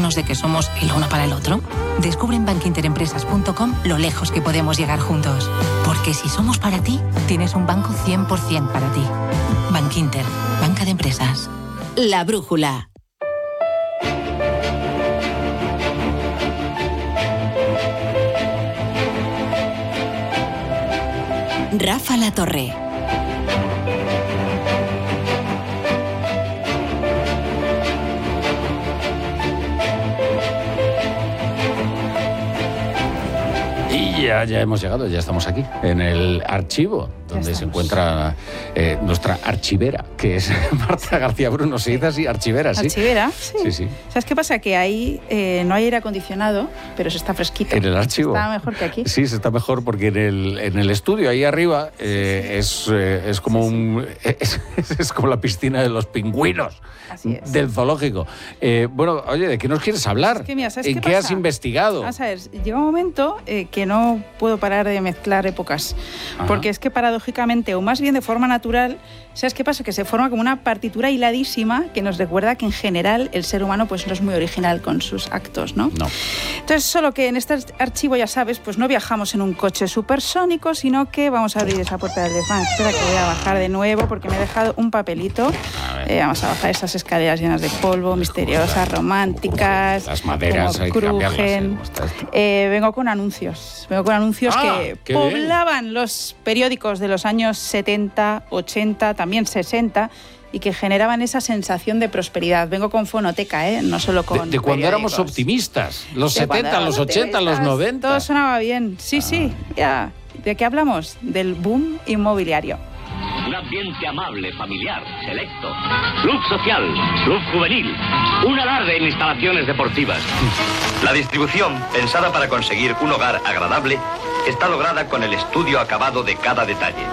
convencernos de que somos el uno para el otro? Descubre en bankinterempresas.com lo lejos que podemos llegar juntos. Porque si somos para ti, tienes un banco 100% para ti. Bankinter, banca de empresas. La brújula. Rafa La Torre. Y ya hemos llegado, ya estamos aquí, en el archivo, donde se encuentra nuestra archivera, que es Marta García Bruno. Se dice así, archivera, ¿sí? Archivera, sí. Sí, sí. ¿Sabes qué pasa? Que ahí no hay aire acondicionado, pero se está fresquito. En el archivo. Está mejor que aquí. Sí, se está mejor porque en el estudio, ahí arriba, es como es como la piscina de los pingüinos del zoológico. Bueno, oye, ¿de qué nos quieres hablar? Es que mira, ¿sabes ¿En qué qué pasa? has investigado? Vamos a ver, llega un momento que no puedo parar de mezclar épocas. Ajá. Porque es que paradójicamente, o más bien de forma natural, ¿sabes qué pasa? Que se forma como una partitura hiladísima que nos recuerda que en general el ser humano pues no es muy original con sus actos, ¿no? No. Entonces, solo que en este archivo, ya sabes, pues no viajamos en un coche supersónico, sino que vamos a abrir esa puerta del desván. Espera que voy a bajar de nuevo porque me he dejado un papelito. Vamos a bajar esas escaleras llenas de polvo, misteriosas, románticas. Las maderas hay que cambiarlas. Crujen. Vengo con anuncios. Que poblaban los periódicos de los años 70, 80, también 60, y que generaban esa sensación de prosperidad. Vengo con fonoteca, no solo con de cuando éramos periódicos. Optimistas. Los 70, los 80, los 90. Todo sonaba bien. Sí, sí. Ya. ¿De qué hablamos? Del boom inmobiliario. Un ambiente amable, familiar, selecto. Club social, club juvenil. Un alarde en instalaciones deportivas. La distribución, pensada para conseguir un hogar agradable, está lograda con el estudio acabado de cada detalle.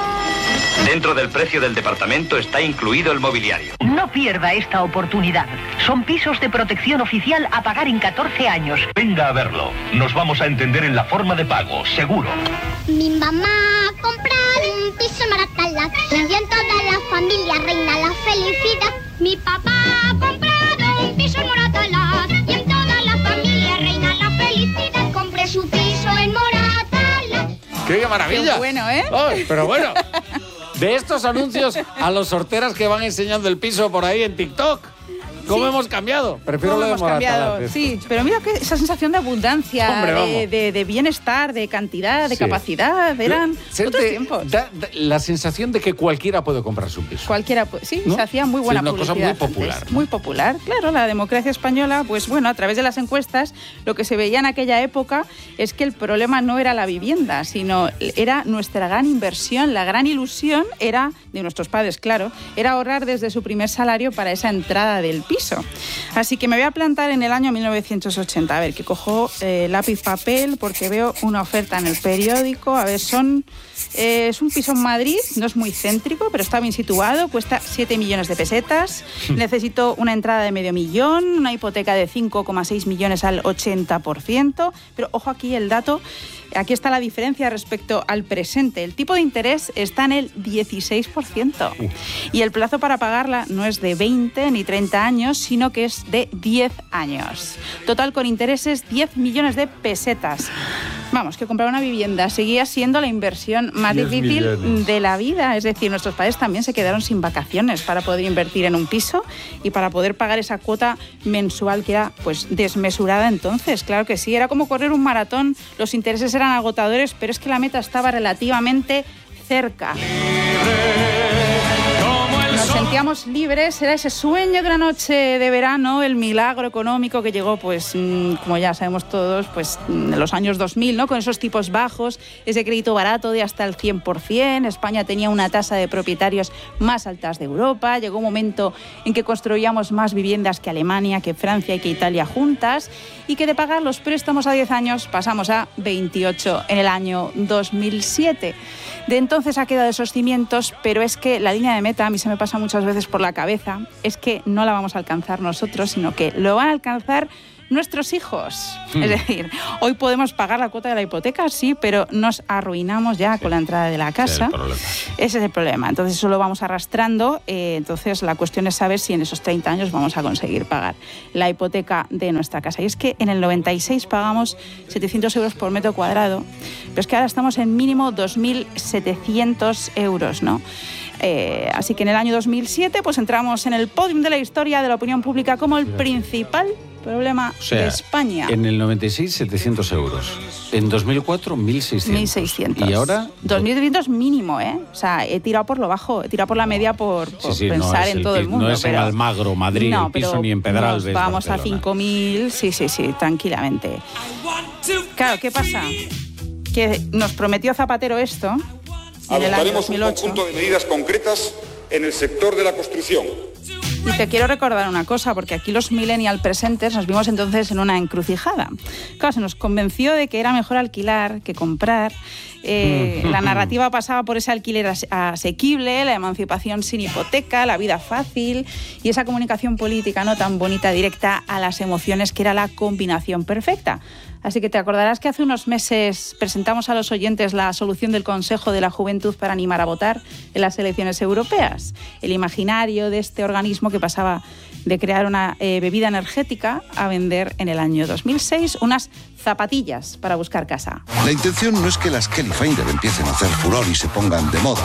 Dentro del precio del departamento está incluido el mobiliario. No pierda esta oportunidad. Son pisos de protección oficial a pagar en 14 años. Venga a verlo. Nos vamos a entender en la forma de pago, seguro. Mi mamá ha comprado un piso en Moratalaz. Y en toda la familia reina la felicidad. Mi papá ha comprado un piso en Moratalaz. Y en toda la familia reina la felicidad. Compré su piso en Moratalaz. ¡Qué maravilla! Qué bueno, ¿eh? Ay, pero bueno, de estos anuncios a los sorteras que van enseñando el piso por ahí en TikTok. ¿Cómo hemos cambiado? Prefiero lo de Moratalaz. Sí, pero mira que esa sensación de abundancia, Hombre, de bienestar, de cantidad, de capacidad, eran otros tiempos. Da la sensación de que cualquiera puede comprarse un piso. Cualquiera, sí, ¿no? se hacía muy buena publicidad. Una cosa muy popular. Antes. Muy popular, claro. La democracia española, pues bueno, a través de las encuestas, lo que se veía en aquella época es que el problema no era la vivienda, sino era nuestra gran inversión. La gran ilusión era, de nuestros padres, claro, era ahorrar desde su primer salario para esa entrada del piso. Así que me voy a plantar en el año 1980. A ver, que cojo lápiz, papel, porque veo una oferta en el periódico. A ver, es un piso en Madrid, no es muy céntrico, pero está bien situado, cuesta 7 millones de pesetas. Necesito una entrada de $500,000, una hipoteca de 5,6 millones al 80%. Pero ojo aquí el dato. Aquí está la diferencia respecto al presente. El tipo de interés está en el 16%. Y el plazo para pagarla no es de 20 ni 30 años, sino que es de 10 años. Total, con intereses, 10 millones de pesetas. Vamos, que comprar una vivienda seguía siendo la inversión más difícil de la vida. Es decir, nuestros padres también se quedaron sin vacaciones para poder invertir en un piso y para poder pagar esa cuota mensual que era pues desmesurada entonces. Claro que sí, era como correr un maratón. Los intereses eran agotadores, pero es que la meta estaba relativamente cerca. Nos sentíamos libres, era ese sueño de una noche de verano, el milagro económico que llegó, pues, como ya sabemos todos, pues, en los años 2000, ¿no? Con esos tipos bajos, ese crédito barato de hasta el 100%, España tenía una tasa de propietarios más altas de Europa, llegó un momento en que construíamos más viviendas que Alemania, que Francia y que Italia juntas, y que de pagar los préstamos a 10 años pasamos a 28 en el año 2007. De entonces ha quedado esos cimientos, pero es que la línea de meta, a mí se me pasa muchas muchas veces por la cabeza es que no la vamos a alcanzar nosotros, sino que lo van a alcanzar nuestros hijos. Es decir, hoy podemos pagar la cuota de la hipoteca, sí, pero nos arruinamos ya con la entrada de la casa. Ese es el problema. Entonces eso lo vamos arrastrando. Entonces la cuestión es saber si en esos 30 años vamos a conseguir pagar la hipoteca de nuestra casa. Y es que en el 96 pagamos 700 euros por metro cuadrado, pero es que ahora estamos en mínimo 2.700 euros, ¿no? Así que en el año 2007 pues entramos en el podium de la historia de la opinión pública como el principal problema de España. En el 96, 700 euros. En 2004, 1.600. 1.600. ¿Y ahora? 2.700 mínimo, ¿eh? O sea, he tirado por lo bajo, he tirado por la media por pensar en todo el mundo. No es en Almagro, Madrid, no, el piso, ni en Pedralbes, vamos Barcelona. A 5.000, sí, tranquilamente. Claro, ¿qué pasa? Que nos prometió Zapatero esto en el año 2008. Un conjunto de medidas concretas en el sector de la construcción. Y te quiero recordar una cosa, porque aquí los millennial presentes nos vimos entonces en una encrucijada. Claro, se nos convenció de que era mejor alquilar que comprar. La narrativa pasaba por ese alquiler asequible, la emancipación sin hipoteca, la vida fácil y esa comunicación política no tan bonita, directa a las emociones, que era la combinación perfecta. Así que te acordarás que hace unos meses presentamos a los oyentes la solución del Consejo de la Juventud para animar a votar en las elecciones europeas. El imaginario de este organismo que pasaba de crear una bebida energética a vender en el año 2006 unas zapatillas para buscar casa. La intención no es que las Kelly Finder empiecen a hacer furor y se pongan de moda.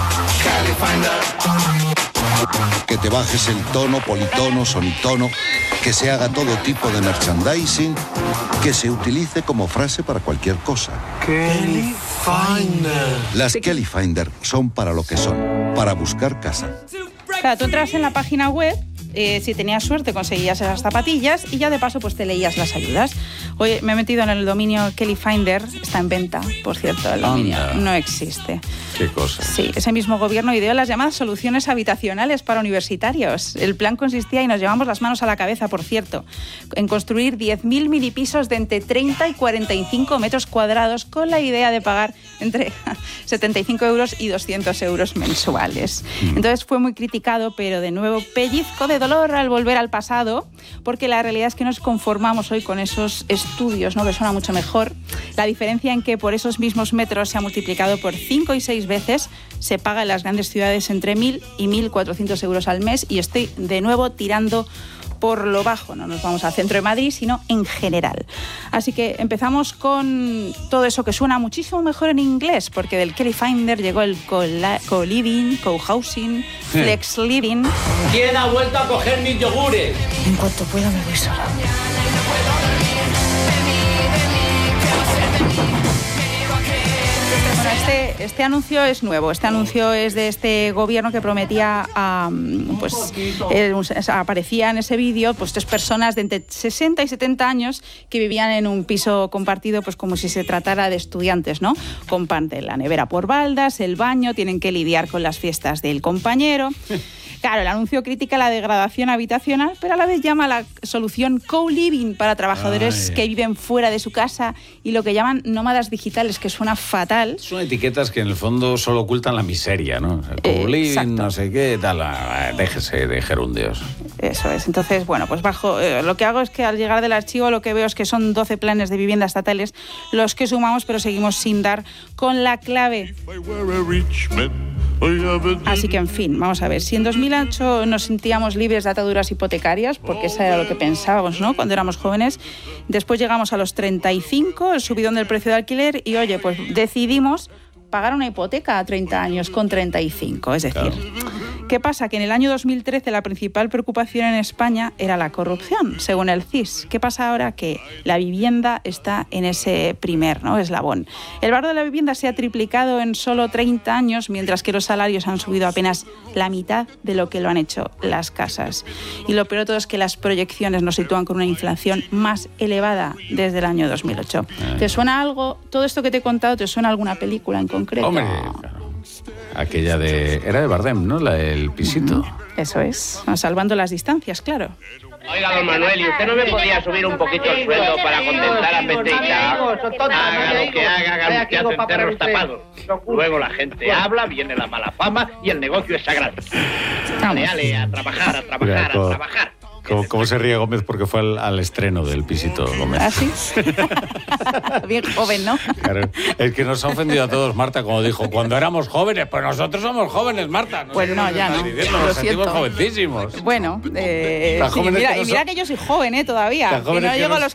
Que te bajes el tono, politono, sonitono, que se haga todo tipo de merchandising, que se utilice como frase para cualquier cosa. Kelly Finder. Las Kelly Finder son para lo que son, para buscar casa. Claro, tú entras en la página web, si tenías suerte conseguías esas zapatillas y ya de paso pues te leías las ayudas. Oye, me he metido en el dominio Kelly Finder, está en venta, por cierto, el dominio no existe. Qué cosa. Sí, ese mismo gobierno ideó las llamadas soluciones habitacionales para universitarios. El plan consistía, y nos llevamos las manos a la cabeza, por cierto, en construir 10.000 minipisos de entre 30 y 45 metros cuadrados con la idea de pagar entre 75 euros y 200 euros mensuales. Entonces fue muy criticado, pero de nuevo pellizco de dolor al volver al pasado, porque la realidad es que nos conformamos hoy con esos estudios, ¿no? Que suena mucho mejor. La diferencia en que por esos mismos metros se ha multiplicado por 5 y 6 veces, se paga en las grandes ciudades entre 1.000 y 1.400 euros al mes, y estoy de nuevo tirando por lo bajo, no nos vamos al centro de Madrid, sino en general. Así que empezamos con todo eso que suena muchísimo mejor en inglés, porque del Kelly Finder llegó el co-living, co-housing, flex living. ¿Quién ha vuelto a coger mis yogures? En cuanto pueda me voy sola. Este anuncio es nuevo. Este anuncio es de este gobierno que prometía, aparecía en ese vídeo, pues 3 personas de entre 60 y 70 años que vivían en un piso compartido, pues como si se tratara de estudiantes, ¿no? Comparten la nevera por baldas, el baño, tienen que lidiar con las fiestas del compañero. Claro, el anuncio critica la degradación habitacional, pero a la vez llama a la solución co-living para trabajadores que viven fuera de su casa y lo que llaman nómadas digitales, que suena fatal. Son etiquetas que en el fondo solo ocultan la miseria, ¿no? Co-living, no sé qué, tal. Déjese de gerundios. Eso es. Entonces, bueno, pues lo que hago es que al llegar del archivo lo que veo es que son 12 planes de vivienda estatales los que sumamos, pero seguimos sin dar con la clave. Así que, en fin, vamos a ver. Si en 2008 nos sentíamos libres de ataduras hipotecarias, porque eso era lo que pensábamos, ¿no?, cuando éramos jóvenes, después llegamos a los 35, el subidón del precio de alquiler, y oye, pues decidimos pagar una hipoteca a 30 años con 35. Es decir, ¿qué pasa? Que en el año 2013 la principal preocupación en España era la corrupción, según el CIS. ¿Qué pasa ahora? Que la vivienda está en ese primer, ¿no?, eslabón. El valor de la vivienda se ha triplicado en solo 30 años, mientras que los salarios han subido apenas la mitad de lo que lo han hecho las casas. Y lo peor de todo es que las proyecciones nos sitúan con una inflación más elevada desde el año 2008. ¿Te suena algo? Todo esto que te he contado, ¿te suena alguna película en concreto? Hombre, claro. Aquella era de Bardem, ¿no? La del pisito. Eso es, salvando las distancias, claro. Oiga, don Manuel, ¿y usted no me podía subir un poquito el sueldo para contentar a Peteita? Haga lo que haga usted hace enterros tapados. Luego la gente habla, viene la mala fama y el negocio es sagrado. Ale, a trabajar, a trabajar, a trabajar. ¿Cómo se ríe Gómez? Porque fue al estreno del Pisito Gómez. ¿Ah, sí? Bien joven, ¿no? Claro. Es que nos ha ofendido a todos, Marta, como dijo, cuando éramos jóvenes. Pues nosotros somos jóvenes, Marta. Pues no, ya no. Nos sentimos jovencísimos. Bueno, sí, mira que yo soy joven, todavía. Que no llego a los